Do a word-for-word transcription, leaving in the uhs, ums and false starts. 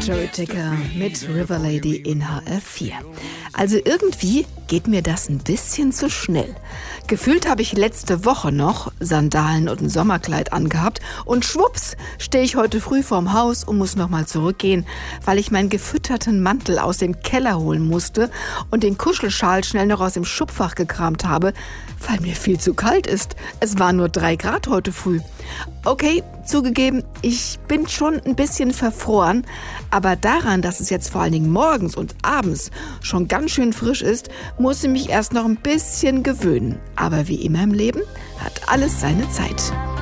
Joey Ticker mit River Lady in H R vier. Also irgendwie geht mir das ein bisschen zu schnell. Gefühlt habe ich letzte Woche noch Sandalen und ein Sommerkleid angehabt und schwupps stehe ich heute früh vorm Haus und muss nochmal zurückgehen, weil ich meinen gefütterten Mantel aus dem Keller holen musste und den Kuschelschal schnell noch aus dem Schubfach gekramt habe, weil mir viel zu kalt ist. Es waren nur drei Grad heute früh. Okay, zugegeben, ich bin schon ein bisschen verfroren, aber daran, dass es jetzt vor allen Dingen morgens und abends schon ganz schön frisch ist, muss ich mich erst noch ein bisschen gewöhnen. Aber wie immer im Leben hat alles seine Zeit.